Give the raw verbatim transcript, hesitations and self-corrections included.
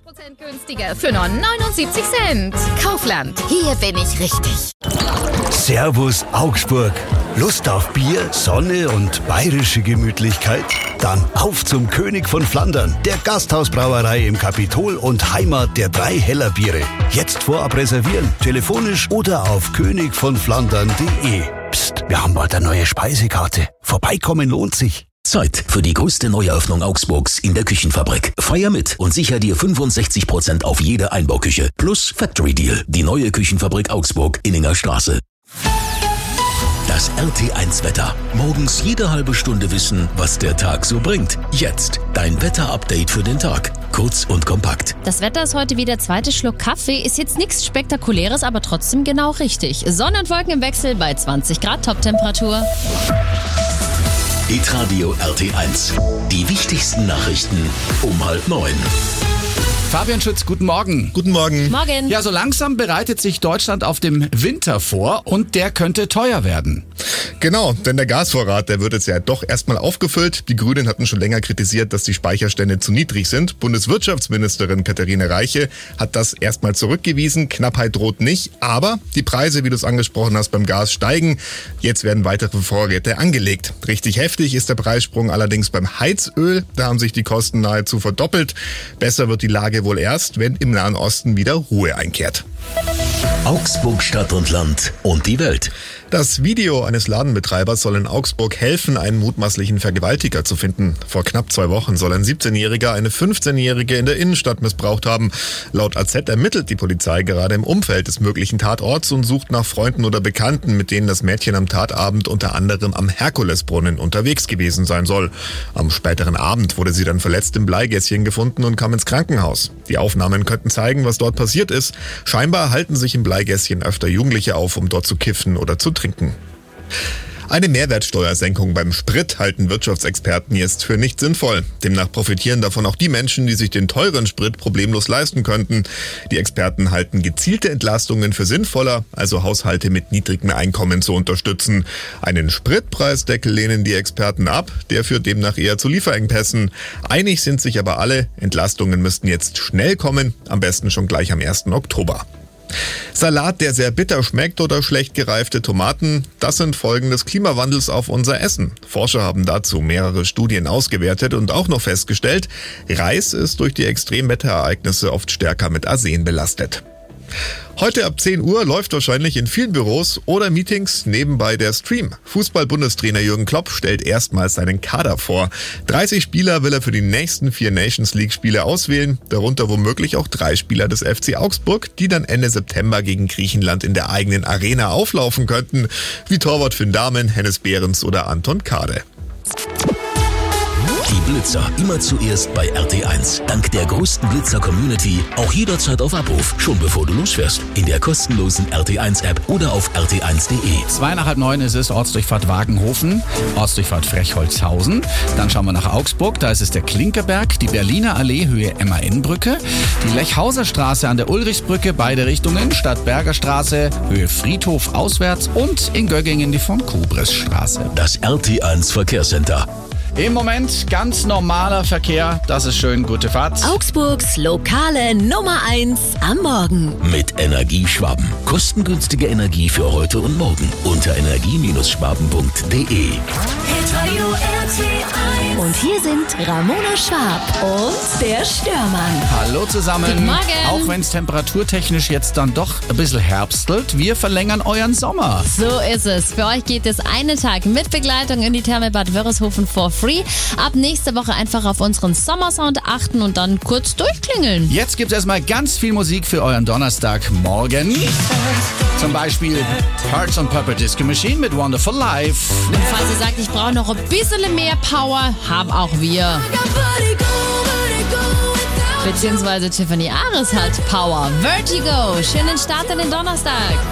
Prozent günstiger für nur neunundsiebzig Cent. Kaufland, hier bin ich richtig. Servus Augsburg. Lust auf Bier, Sonne und bayerische Gemütlichkeit? Dann auf zum König von Flandern, der Gasthausbrauerei im Kapitol und Heimat der drei Heller Biere. Jetzt vorab reservieren, telefonisch oder auf könig von flandern punkt de. Psst, wir haben bald eine neue Speisekarte. Vorbeikommen lohnt sich. Zeit für die größte Neueröffnung Augsburgs in der Küchenfabrik. Feier mit und sicher dir fünfundsechzig Prozent auf jede Einbauküche. Plus Factory Deal, die neue Küchenfabrik Augsburg, Inninger Straße. Das R T eins Wetter. Morgens jede halbe Stunde wissen, was der Tag so bringt. Jetzt dein Wetter-Update für den Tag. Kurz und kompakt. Das Wetter ist heute wie der zweite Schluck Kaffee. Ist jetzt nichts Spektakuläres, aber trotzdem genau richtig. Sonne und Wolken im Wechsel bei zwanzig Grad Toptemperatur. Hitradio R T eins. Die wichtigsten Nachrichten um halb neun. Fabian Schütz, guten Morgen. Guten Morgen. Morgen. Ja, so langsam bereitet sich Deutschland auf dem Winter vor und der könnte teuer werden. Genau, denn der Gasvorrat, der wird jetzt ja doch erstmal aufgefüllt. Die Grünen hatten schon länger kritisiert, dass die Speicherstände zu niedrig sind. Bundeswirtschaftsministerin Katharina Reiche hat das erstmal zurückgewiesen. Knappheit droht nicht, aber die Preise, wie du es angesprochen hast, beim Gas steigen. Jetzt werden weitere Vorräte angelegt. Richtig heftig ist der Preissprung allerdings beim Heizöl. Da haben sich die Kosten nahezu verdoppelt. Besser wird die Lage wohl erst, wenn im Nahen Osten wieder Ruhe einkehrt. Augsburg, Stadt und Land und die Welt. Das Video eines Ladenbetreibers soll in Augsburg helfen, einen mutmaßlichen Vergewaltiger zu finden. Vor knapp zwei Wochen soll ein siebzehnjähriger eine fünfzehnjährige in der Innenstadt missbraucht haben. Laut A Z ermittelt die Polizei gerade im Umfeld des möglichen Tatorts und sucht nach Freunden oder Bekannten, mit denen das Mädchen am Tatabend unter anderem am Herkulesbrunnen unterwegs gewesen sein soll. Am späteren Abend wurde sie dann verletzt im Bleigässchen gefunden und kam ins Krankenhaus. Die Aufnahmen könnten zeigen, was dort passiert ist. Scheinbar halten sich im Bleigässchen öfter Jugendliche auf, um dort zu kiffen oder zu trinken. Eine Mehrwertsteuersenkung beim Sprit halten Wirtschaftsexperten jetzt für nicht sinnvoll. Demnach profitieren davon auch die Menschen, die sich den teuren Sprit problemlos leisten könnten. Die Experten halten gezielte Entlastungen für sinnvoller, also Haushalte mit niedrigem Einkommen zu unterstützen. Einen Spritpreisdeckel lehnen die Experten ab, der führt demnach eher zu Lieferengpässen. Einig sind sich aber alle, Entlastungen müssten jetzt schnell kommen, am besten schon gleich am ersten Oktober. Salat, der sehr bitter schmeckt oder schlecht gereifte Tomaten, das sind Folgen des Klimawandels auf unser Essen. Forscher haben dazu mehrere Studien ausgewertet und auch noch festgestellt, Reis ist durch die Extremwetterereignisse oft stärker mit Arsen belastet. Heute ab zehn Uhr läuft wahrscheinlich in vielen Büros oder Meetings nebenbei der Stream. Fußball-Bundestrainer Jürgen Klopp stellt erstmals seinen Kader vor. dreißig Spieler will er für die nächsten vier Nations League-Spiele auswählen, darunter womöglich auch drei Spieler des F C Augsburg, die dann Ende September gegen Griechenland in der eigenen Arena auflaufen könnten, wie Torwart Finn Dahmen, Hennes Behrens oder Anton Kade. Die Blitzer immer zuerst bei R T eins. Dank der größten Blitzer-Community auch jederzeit auf Abruf, schon bevor du losfährst. In der kostenlosen R T eins App oder auf r t eins punkt de. Zwei nach halb neun ist es Ortsdurchfahrt Wagenhofen, Ortsdurchfahrt Frechholzhausen. Dann schauen wir nach Augsburg, da ist es der Klinkerberg, die Berliner Allee Höhe M A N-Brücke, die Lechhauser Straße an der Ulrichsbrücke, beide Richtungen, Stadtberger Straße, Höhe Friedhof auswärts und in Göggingen die von Kubris Straße. Das R T eins Verkehrscenter. Im Moment ganz normaler Verkehr, das ist schön, gute Fahrt. Augsburgs lokale Nummer eins am Morgen. Mit Energieschwaben. Kostengünstige Energie für heute und morgen. Unter energie Schwaben punkt de. Und hier sind Ramona Schwab und der Störmann. Hallo zusammen. Guten Morgen. Auch wenn es temperaturtechnisch jetzt dann doch ein bisschen herbstelt, wir verlängern euren Sommer. So ist es. Für euch geht es einen Tag mit Begleitung in die Therme Bad Wörishofen for free. Ab nächste Woche einfach auf unseren Sommersound achten und dann kurz durchklingeln. Jetzt gibt es erstmal ganz viel Musik für euren Donnerstagmorgen. Zum Beispiel Hearts on Purple Disco Machine mit Wonderful Life. Und falls ihr sagt, ich brauche noch ein bisschen mehr Power, haben auch wir. Beziehungsweise Tiffany Ares hat Power. Vertigo. Schönen Start in den Donnerstag.